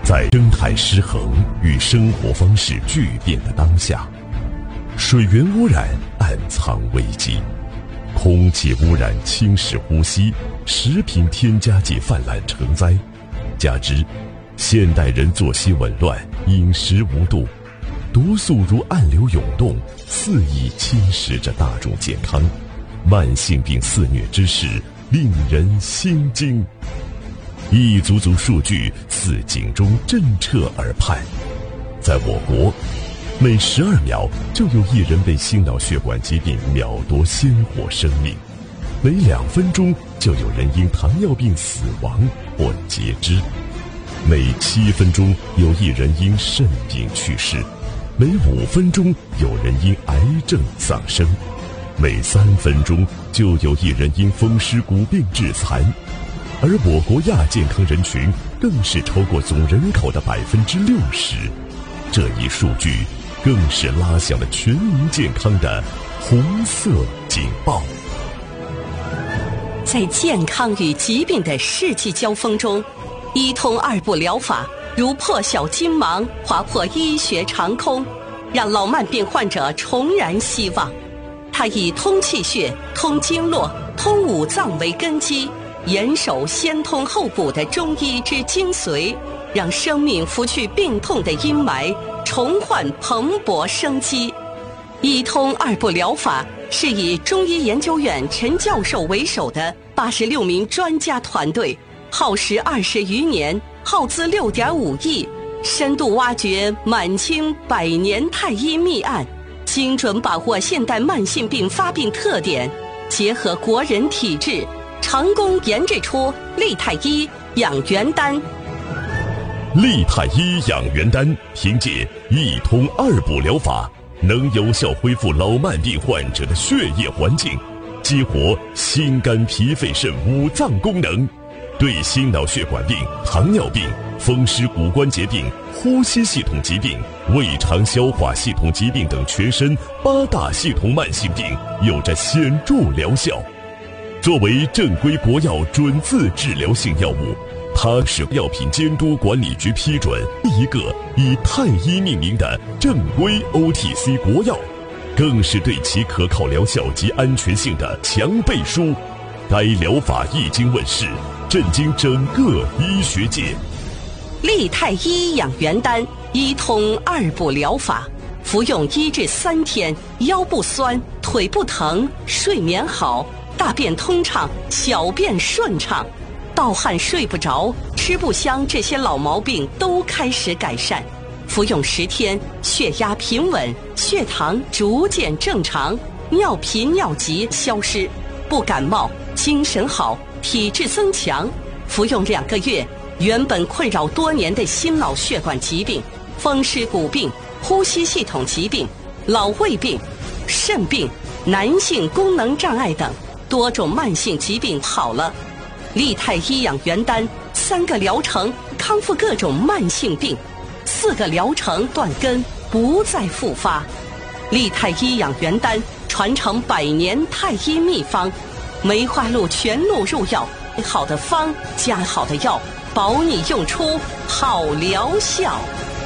在生态失衡与生活方式巨变的当下，水源污染暗藏危机，空气污染侵蚀呼吸，食品添加剂泛滥成灾，加之现代人作息紊乱，饮食无度，毒素如暗流涌动，肆意侵蚀着大众健康，慢性病肆虐之势令人心惊。一组组数据似警钟震彻耳畔，在我国，每12秒就有1人被心脑血管疾病秒夺鲜活生命，每2分钟就有人因糖尿病死亡或截肢，每7分钟有1人因肾病去世，每5分钟有人因癌症丧生，每3分钟就有1人因风湿骨病致残。而我国亚健康人群更是超过总人口的60%，这一数据更是拉响了全民健康的红色警报。 在健康与疾病的世纪交锋中，医通2步疗法如破晓金芒，划破医学长空，让老慢病患者重燃希望。它以通气血、通经络、通五脏为根基，严守先通后补的中医之精髓，让生命拂去病痛的阴霾，重焕蓬勃生机。医通2步疗法是以中医研究院陈教授为首的86名专家团队，耗时20余年，耗资6.5亿，深度挖掘满清100年太医秘案，精准把握现代慢性病发病特点，结合国人体质，成功研制出利泰医养元丹。 利泰医养元丹凭借一通2步疗法，能有效恢复老慢病患者的血液环境，激活心肝脾肺肾5脏功能，对心脑血管病、糖尿病、风湿骨关节病、呼吸系统疾病、胃肠消化系统疾病等全身8大系统慢性病有着显著疗效。作为正规国药准字治疗性药物，它是药品监督管理局批准第一个以太医命名的正规 OTC 国药，更是对其可靠疗效及安全性的强背书。该疗法一经问世，震惊整个医学界。 利泰医养元丹医通2步疗法，服用1至3天，腰不酸，腿不疼，睡眠好，大便通畅，小便顺畅，盗汗睡不着，吃不香，这些老毛病都开始改善。服用10天，血压平稳，血糖逐渐正常，尿频尿急消失，不感冒，精神好，体质增强。服用2个月，原本困扰多年的心脑血管疾病、风湿骨病、呼吸系统疾病、老胃病、肾病、男性功能障碍等多种慢性疾病好了。利泰医养元丹3个疗程康复各种慢性病，4个疗程断根不再复发。利泰医养元丹传承100年太医秘方，梅花鹿全鹿入药，好的方加好的药，保你用出好疗效。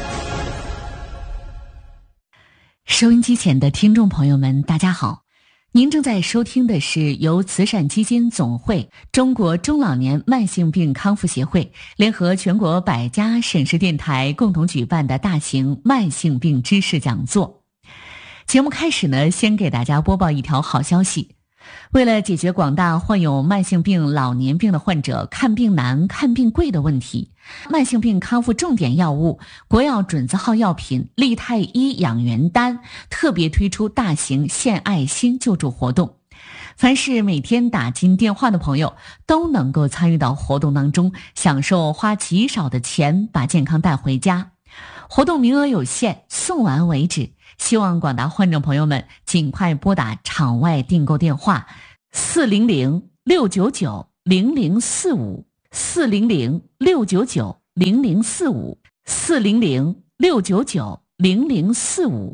收音机前的听众朋友们，大家好，您正在收听的是由慈善基金总会、中国中老年慢性病康复协会联合全国100家省市电台共同举办的大型慢性病知识讲座。节目开始呢，先给大家播报一条好消息。为了解决广大患有慢性病、老年病的患者看病难、看病贵的问题，慢性病康复重点药物国药准字号药品利泰医养元丹特别推出大型献爱心救助活动。凡是每天打进电话的朋友都能够参与到活动当中，享受花极少的钱把健康带回家。活动名额有限，送完为止，希望广大患者朋友们尽快拨打场外订购电话400-699-0045 400-699-0045 400-699-0045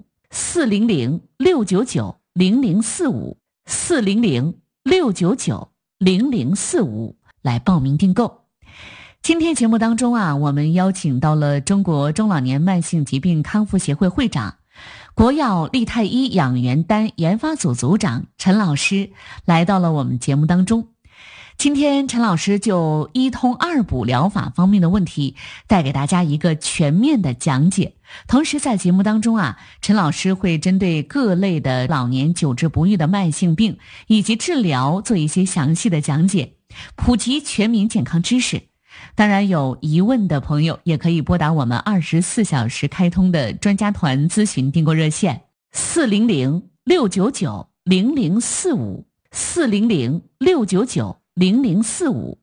400-699-0045 400-699-0045来报名订购。 今天节目当中啊，我们邀请到了中国中老年慢性疾病康复协会会长、国药利泰医养元丹研发组组长陈老师来到了我们节目当中。今天陈老师就一通二补疗法方面的问题带给大家一个全面的讲解。同时在节目当中啊，陈老师会针对各类的老年久治不愈的慢性病以及治疗做一些详细的讲解，普及全民健康知识。当然有疑问的朋友也可以拨打我们24小时开通的专家团咨询订购热线400-699-0045 400-699-0045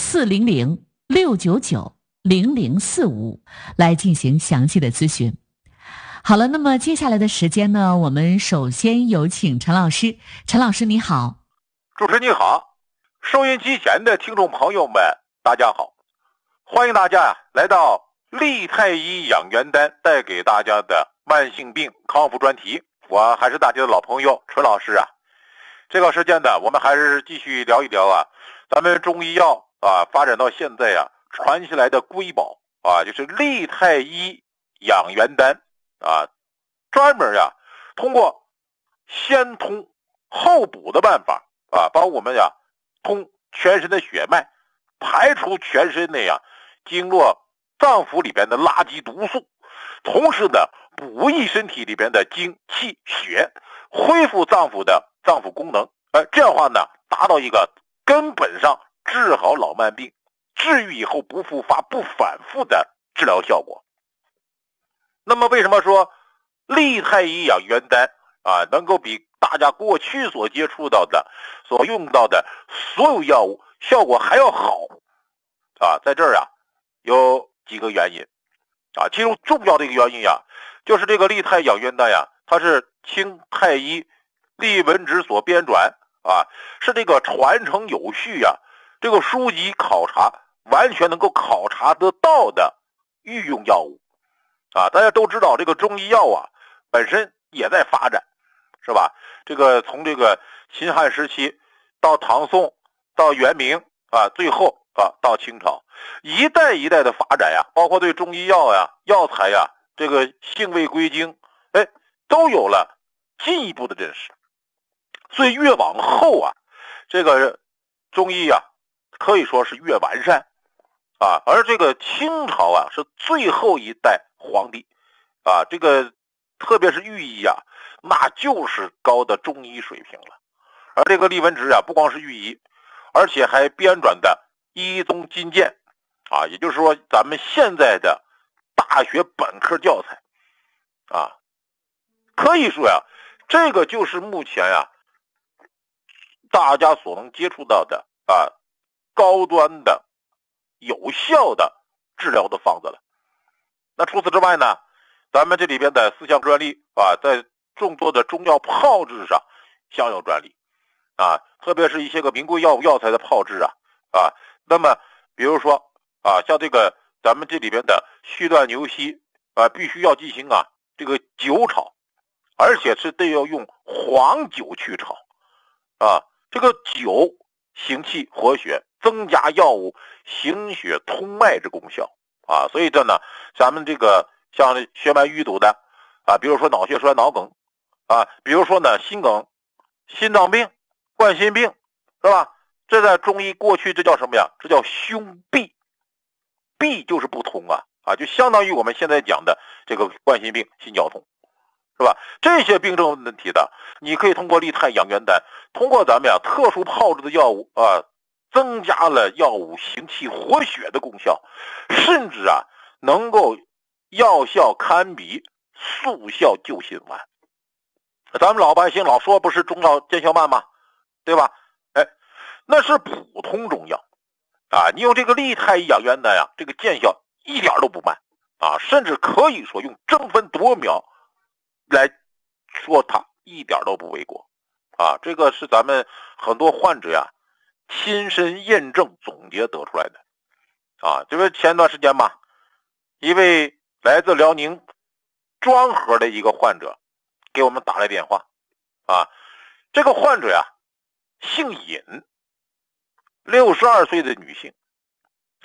400-699-0045来进行详细的咨询。好了，那么接下来的时间呢，我们首先有请陈老师。陈老师你好。 主持人你好，收音机前的听众朋友们大家好，欢迎大家来到利泰医养元丹带给大家的慢性病康复专题，我还是大家的老朋友陈老师啊。这个时间呢，我们还是继续聊一聊啊，咱们中医药啊发展到现在啊，传下来的瑰宝啊，就是利泰医养元丹啊，专门呀通过先通后补的办法啊，帮我们呀通全身的血脉，排除全身的呀经络脏腑里边的垃圾毒素，同时呢补益身体里边的精气血，恢复脏腑的脏腑功能，这样的话呢，达到一个根本上治好老慢病，治愈以后不复发不反复的治疗效果。那么为什么说利泰医养元丹啊能够比大家过去所接触到的所用到的所有药物效果还要好啊？在这儿啊有几个原因啊，其中重要的一个原因呀，就是这个利泰养元丹呀，它是清太医厉文直所编撰啊，是这个传承有序啊，这个书籍考察完全能够考察得到的御用药物啊。大家都知道这个中医药啊本身也在发展，是吧？这个从这个秦汉时期到唐宋到元明啊，最后啊到清朝，一代一代的发展呀，包括对中医药呀、药材呀，这个性味归经，都有了进一步的认识。所以越往后啊，这个中医啊可以说是越完善啊。而这个清朝啊是最后一代皇帝啊，这个特别是御医啊，那就是高的中医水平了。而这个厉文直啊，不光是御医，而且还编撰的医宗金鉴啊，也就是说咱们现在的大学本科教材啊，可以说呀，这个就是目前呀大家所能接触到的啊高端的有效的治疗的方子了。那除此之外呢，咱们这里边的4项专利啊，在众多的中药炮制上享有专利啊，特别是一些个名贵药物药材的炮制啊，那么比如说啊，像这个咱们这里边的续断牛膝啊，必须要进行啊这个酒炒，而且是得要用黄酒去炒啊。这个酒行气活血，增加药物行血通脉之功效啊。所以这呢，咱们这个像血脉淤堵的啊，比如说脑血栓、脑梗啊，比如说呢心梗、心脏病、冠心病，是吧？这在中医过去这叫什么呀？这叫胸痹，痹就是不通啊，就相当于我们现在讲的这个冠心病、心绞痛，是吧？这些病症问题的，你可以通过利泰养元丹，通过咱们特殊炮制的药物啊，增加了药物行气活血的功效，甚至啊能够药效堪比速效救心丸。咱们老百姓老说不是中药见效慢吗？对吧？那是普通中药啊，你用这个利泰养元丹呀，这个见效一点都不慢啊，甚至可以说用争分夺秒来说它一点都不为过啊。这个是咱们很多患者呀亲身验证总结得出来的啊。这不前段时间吧，一位来自辽宁庄河的一个患者给我们打来电话啊。这个患者呀姓尹，62岁的女性啊，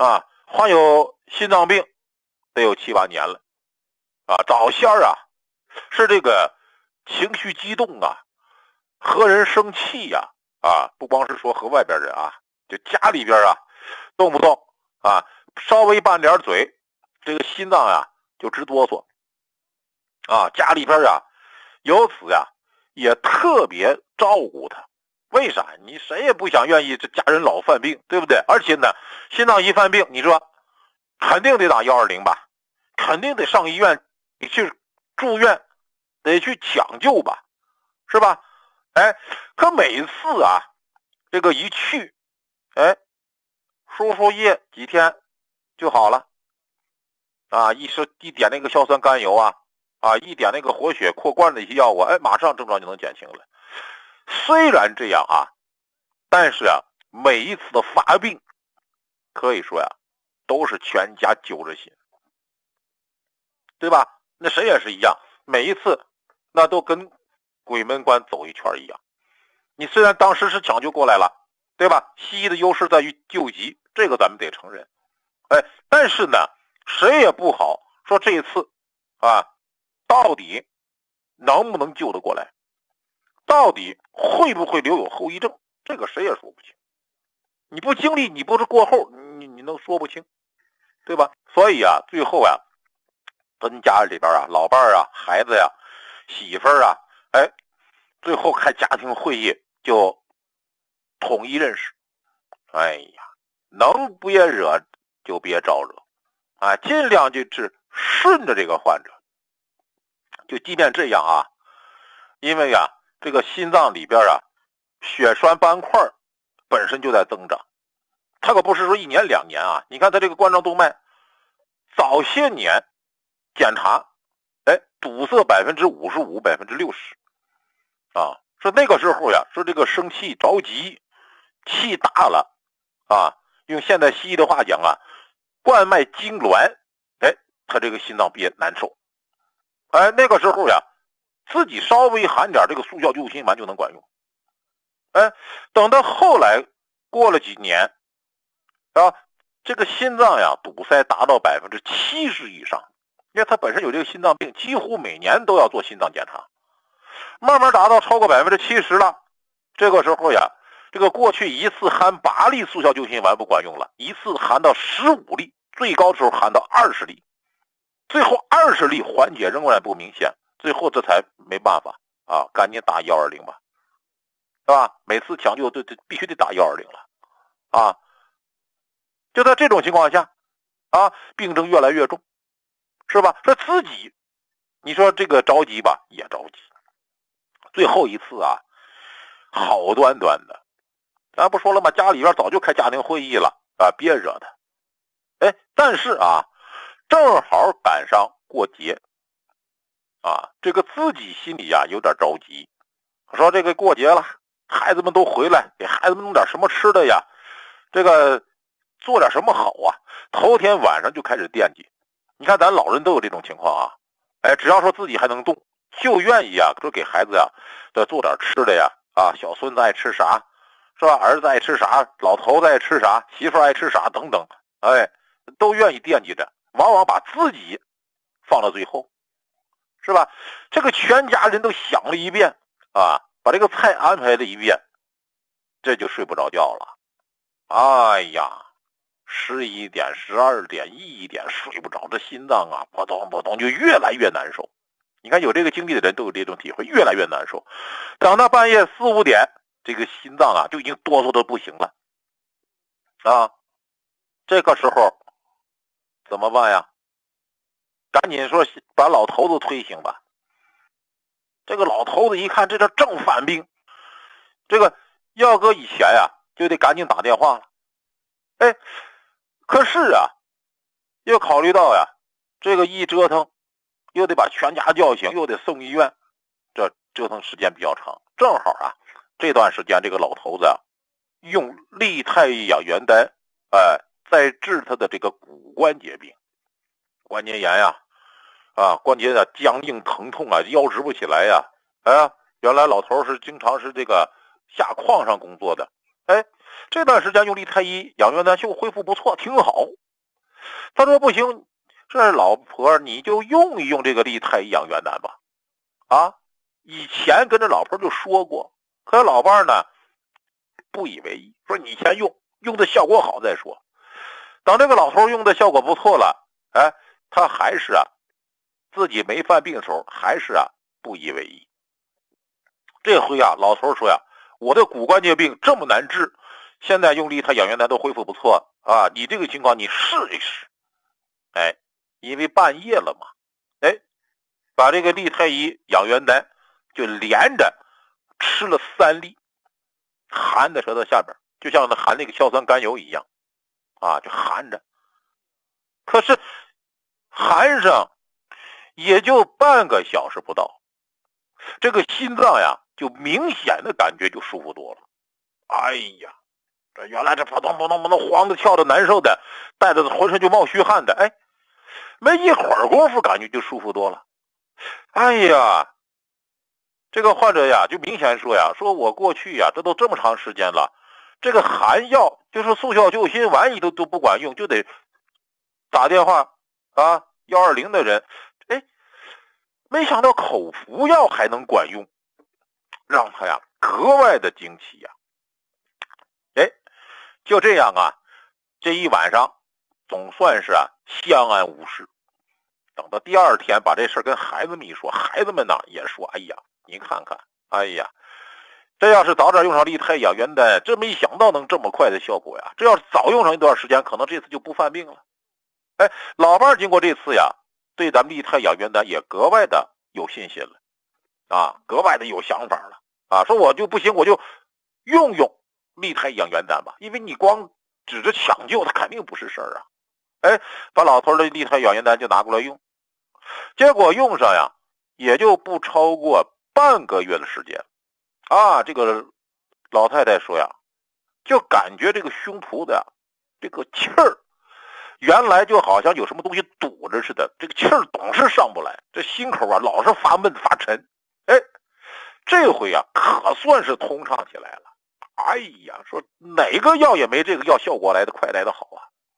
患有心脏病得有7、8年了啊。早先啊是这个情绪激动啊，和人生气呀啊，不光是说和外边人啊，就家里边啊动不动啊稍微拌点嘴，这个心脏呀就直哆嗦啊。家里边啊由此呀也特别照顾他。为啥？你谁也不想愿意这家人老犯病，对不对？而且呢，心脏一犯病，你说肯定得打120吧，肯定得上医院，得去住院，得去抢救吧，是吧？哎，可每次啊，这个一去，哎，输液几天就好了啊！一点那个硝酸甘油啊，一点那个活血扩灌的一些药物，哎，马上症状就能减轻了。虽然这样啊，但是啊，每一次的发病，可以说呀，都是全家揪着心，对吧？那谁也是一样，每一次那都跟鬼门关走一圈一样。你虽然当时是抢救过来了，对吧？西医的优势在于救急，这个咱们得承认。哎，但是呢，谁也不好说这一次啊，到底能不能救得过来，到底会不会留有后遗症，这个谁也说不清。你不经历，你不是过后，你能说不清，对吧？所以啊，最后啊，跟家里边啊，老伴儿啊，孩子呀，媳妇儿啊，哎，最后开家庭会议就统一认识。哎呀，能别惹就别招惹啊，尽量就是顺着这个患者。就即便这样啊，因为啊，这个心脏里边啊，血栓斑块本身就在增长，它可不是说1年2年啊。你看它这个冠状动脉，早些年检查，哎，堵塞55%、60%啊，说那个时候呀，说这个生气着急，气大了啊，用现代西医的话讲啊，冠脉痉挛，哎，他这个心脏憋难受，哎，那个时候呀，自己稍微含点这个速效救心丸就能管用。哎，等到后来过了几年啊，这个心脏呀堵塞达到70%以上，因为他本身有这个心脏病，几乎每年都要做心脏检查，慢慢达到超过70%了。这个时候呀，这个过去一次含8粒速效救心丸不管用了，一次含到15粒，最高时候含到20粒，最后20粒缓解仍然不明显，最后这才没办法啊，赶紧打120吧，是吧？每次抢救都必须得打120了啊！就在这种情况下啊，病症越来越重，是吧？说自己，你说这个着急吧，也着急。最后一次啊，好端端的，咱不说了吗？家里边早就开家庭会议了啊，别惹他。哎，但是啊，正好赶上过节啊，这个自己心里呀有点着急，说这个过节了，孩子们都回来，给孩子们弄点什么吃的呀，这个做点什么好啊，头天晚上就开始惦记。你看咱老人都有这种情况啊，哎，只要说自己还能动，就愿意啊，说给孩子呀做点吃的呀，啊，小孙子爱吃啥，是吧？儿子爱吃啥，老头子爱吃啥，媳妇爱吃啥等等，哎，都愿意惦记着，往往把自己放到最后，是吧？这个全家人都想了一遍啊，把这个菜安排了一遍，这就睡不着觉了。哎呀，11点、12点、1点睡不着，这心脏啊扑通扑通就越来越难受。你看有这个经历的人都有这种体会，越来越难受。等到半夜4、5点，这个心脏啊就已经哆嗦的不行了啊。这个时候怎么办呀？赶紧说把老头子推醒吧。这个老头子一看这正犯病，这个要搁以前呀就得赶紧打电话了。哎，可是啊，又考虑到呀，这个一折腾，又得把全家叫醒，又得送医院，这折腾时间比较长。正好啊，这段时间这个老头子啊，用利太益养元丹，在治他的这个骨关节病，关节炎呀，关节的僵硬疼痛啊，腰直不起来呀，原来老头是经常是这个下矿上工作的，哎，这段时间用利太医养元丹就恢复不错，挺好。 他说不行，这老婆你就用一用这个利太医养元丹吧。啊，以前跟着老婆就说过，可是老伴呢不以为意，说你先用的效果好再说。等这个老头用的效果不错了，哎，他还是自己没犯病的时候还是不以为意。这回老头说我的骨关节病这么难治，现在用利太养元丹都恢复不错啊，你这个情况你试一试。哎，因为半夜了嘛，哎，把这个利太医养元丹就连着吃了3粒，含在舌头下边，就像含那个硝酸甘油一样就含着。可是含上也就半个小时不到，这个心脏就明显的感觉就舒服多了。哎呀，这原来这扑通扑通扑通慌的跳的难受的，带着浑身就冒虚汗的，哎，没一会儿功夫感觉就舒服多了。哎呀，这个患者就明显说我过去这都这么长时间了，这个含药就是速效救心丸都不管用，就得打电话120的人，哎，没想到口服药还能管用，让他格外的惊奇哎，就这样这一晚上总算是相安无事。等到第二天把这事跟孩子们一说，孩子们呢也说，哎呀，你看看，哎呀，这要是早点用上利太养元丹，这没想到能这么快的效果呀！这要是早用上一段时间，可能这次就不犯病了。哎，老伴经过这次对咱们利太养元丹也格外的有信心了格外的有想法了说我就不行，我就用利太养元丹吧，因为你光指着抢救，它肯定不是事儿哎，把老头的利太养元丹就拿过来用，结果用上也就不超过半个月的时间这个老太太说就感觉这个胸脯的这个气儿原来就好像有什么东西堵着似的，这个气儿总是上不来，这心口老是发闷发沉。哎，这回可算是通畅起来了。哎呀，说哪个药也没这个药效果来的快，来的好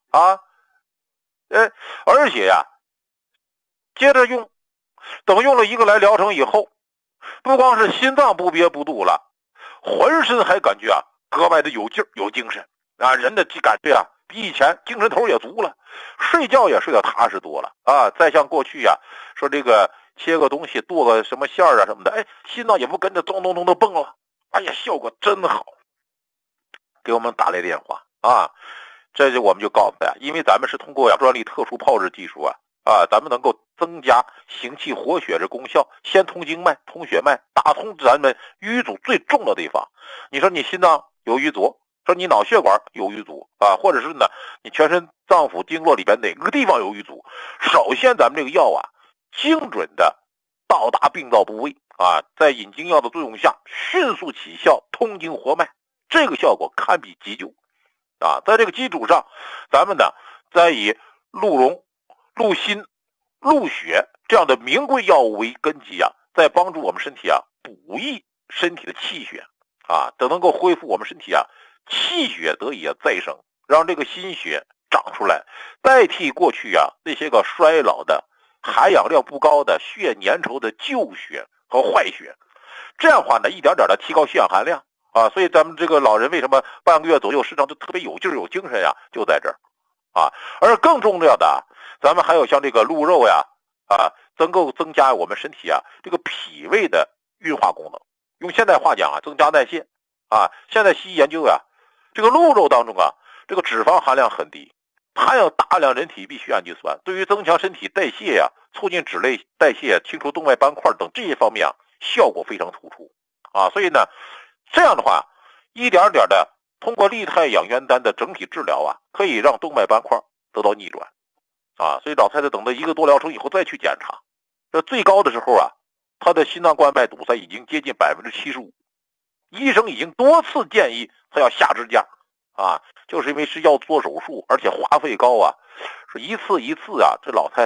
而且接着用，等用了1个来疗程以后，不光是心脏不憋不堵了，浑身还感觉格外的有劲儿有精神人的感觉比以前精神头也足了，睡觉也睡得踏实多了再像过去说这个切个东西剁个什么馅儿什么的，哎，心脏也不跟着咚咚咚的蹦了，哎呀，效果真好。给我们打来电话这就我们就告诉他因为咱们是通过专利特殊炮制技术咱们能够增加行气活血的功效，先通经脉通血脉，打通咱们瘀阻最重的地方。你说你心脏有瘀阻，说你脑血管有瘀阻或者是呢你全身脏腑经络里边哪个地方有瘀阻，首先咱们这个药精准的到达病灶部位在引经药的作用下迅速起效，通经活脉，这个效果堪比急救在这个基础上，咱们呢再以鹿茸、鹿心、鹿血这样的名贵药物为根基再帮助我们身体补益身体的气血等能够恢复我们身体气血得以再生，让这个心血长出来，代替过去那些个衰老的含氧量不高的血粘稠的旧血和坏血，这样的话呢一点点的提高血氧含量所以咱们这个老人为什么半个月左右时常就特别有劲儿有精神就在这儿而更重要的咱们还有像这个鹿肉能够增加我们身体这个脾胃的运化功能，用现代话讲增加代谢现在西医研究这个鹿肉当中这个脂肪含量很低，含有大量人体必需氨基酸，对于增强身体代谢促进脂类代谢，清除动脉斑块等这些方面效果非常突出所以呢这样的话一点点的通过利太养元丹的整体治疗可以让动脉斑块得到逆转所以老太太等到1个多疗程以后再去检查，这最高的时候她的心脏冠脉堵塞已经接近 75%， 医生已经多次建议她要下支架就是因为是要做手术，而且花费高说一次一次这老太太